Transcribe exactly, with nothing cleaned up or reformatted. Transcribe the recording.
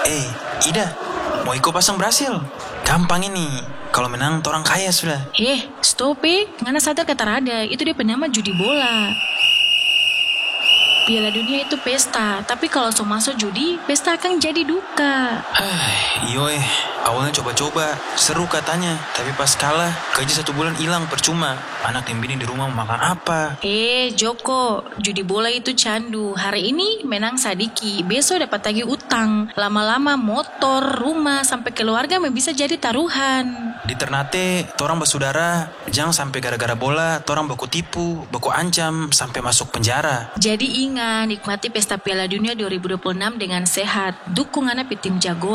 Eh, Ida, mau ikut pasang Brasil? Gampang ini. Kalau menang, orang kaya sudah. Eh, stop eh. Ngana sadar kata Rada, itu dia penama judi bola. Piala Dunia itu pesta, tapi kalau so masuk judi, pesta akan jadi duka. Iyo eh, awalnya coba-coba, seru katanya. Tapi pas kalah, gaji satu bulan hilang percuma. Anak dan bini di rumah mau makan apa? Eh, Joko, judi bola itu candu. Hari ini menang sadiki, besok dapat tagih utang. Lama-lama motor, rumah, sampai keluarga bisa jadi taruhan. Di Ternate, torang bersaudara, jangan sampai gara-gara bola, torang baku tipu, baku ancam, sampai masuk penjara. Jadi ingat, nikmati pesta Piala Dunia dua ribu dua puluh enam dengan sehat. Dukung anak tim jago.